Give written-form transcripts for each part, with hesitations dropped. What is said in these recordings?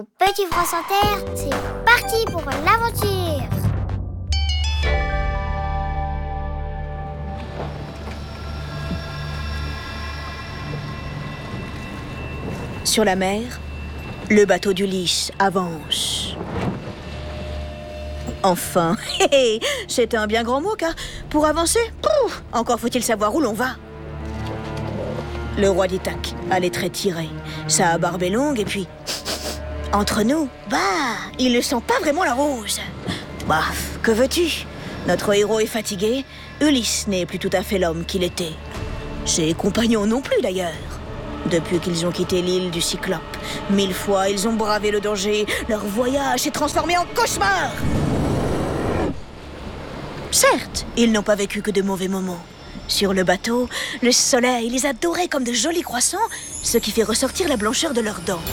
Petit France Inter, c'est parti pour l'aventure. Sur la mer, le bateau d'Ulysse avance. Enfin, c'est un bien grand mot car pour avancer, encore faut-il savoir où l'on va. Le roi d'Ithaque a les traits tirés, sa barbe est longue et puis... Entre nous, il ne sent pas vraiment la rose. Que veux-tu? Notre héros est fatigué, Ulysse n'est plus tout à fait l'homme qu'il était. Ses compagnons non plus d'ailleurs. Depuis qu'ils ont quitté l'île du Cyclope, 1000 fois ils ont bravé le danger, leur voyage s'est transformé en cauchemar. Certes, ils n'ont pas vécu que de mauvais moments. Sur le bateau, le soleil les a dorés comme de jolis croissants, ce qui fait ressortir la blancheur de leurs dents.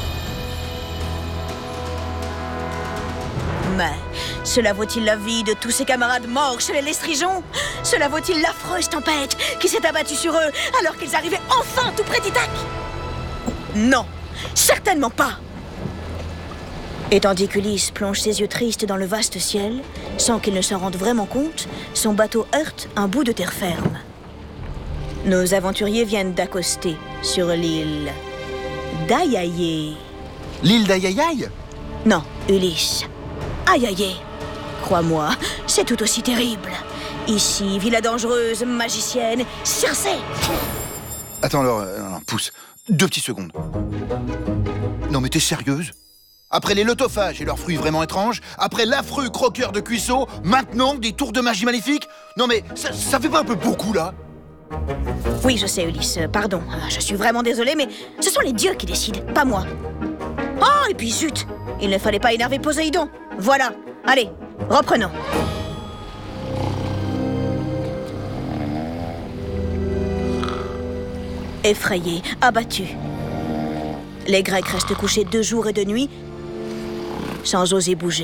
Mais cela vaut-il la vie de tous ces camarades morts chez les Lestrigeons? Cela vaut-il l'affreuse tempête qui s'est abattue sur eux alors qu'ils arrivaient enfin tout près d'Ithaque? Non, certainement pas. Et tandis qu'Ulysse plonge ses yeux tristes dans le vaste ciel, sans qu'il ne s'en rende vraiment compte, son bateau heurte un bout de terre ferme. Nos aventuriers viennent d'accoster sur l'île d'Aiaïe. L'île d'Aiaïe? Non, Ulysse. Aiaïe. Crois-moi, c'est tout aussi terrible. Ici vit la dangereuse magicienne Circé. Attends alors, pousse. 2 petites secondes. Non mais t'es sérieuse? Après les lotophages et leurs fruits vraiment étranges, après l'affreux croqueur de cuisseaux, maintenant des tours de magie maléfiques? Non mais ça fait pas un peu beaucoup là? Oui, je sais Ulysse, pardon. Je suis vraiment désolée, mais ce sont les dieux qui décident, pas moi. Oh, et puis zut, il ne fallait pas énerver Poséidon. Voilà, allez, reprenons. Effrayés, abattus. Les Grecs restent couchés 2 jours et 2 nuits sans oser bouger.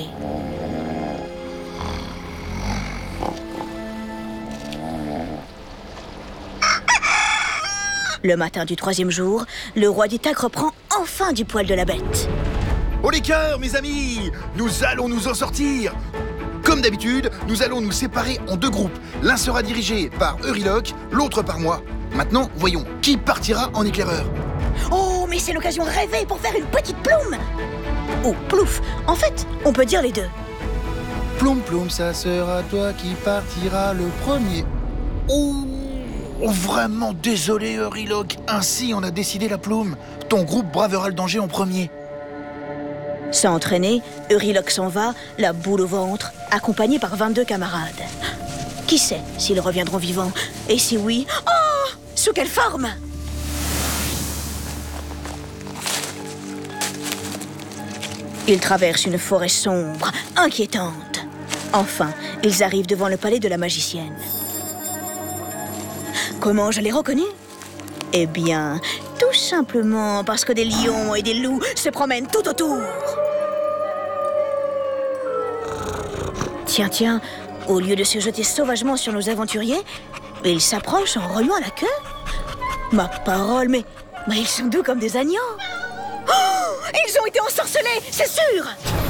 Le matin du 3e jour, le roi d'Ithaque reprend enfin du poil de la bête. Au les cœurs, mes amis! Nous allons nous en sortir! Comme d'habitude, nous allons nous séparer en 2 groupes. L'un sera dirigé par Euryloque, l'autre par moi. Maintenant, voyons, qui partira en éclaireur? Oh, mais c'est l'occasion rêvée pour faire une petite plume! Ou plouf, en fait, on peut dire les deux. Ploum ploum, ça sera toi qui partira le premier. Oh, vraiment désolé, Euryloque. Ainsi, on a décidé la plume. Ton groupe bravera le danger en premier. Sans entraîner, Euryloque s'en va, la boule au ventre, accompagné par 22 camarades. Qui sait s'ils reviendront vivants? Et si oui, oh, sous quelle forme? Ils traversent une forêt sombre, inquiétante. Enfin, ils arrivent devant le palais de la magicienne. Comment je l'ai reconnu? Eh bien, tout simplement parce que des lions et des loups se promènent tout autour. Tiens, au lieu de se jeter sauvagement sur nos aventuriers, ils s'approchent en remuant la queue. Ma parole, mais ils sont doux comme des agneaux. Oh, ils ont été ensorcelés, c'est sûr!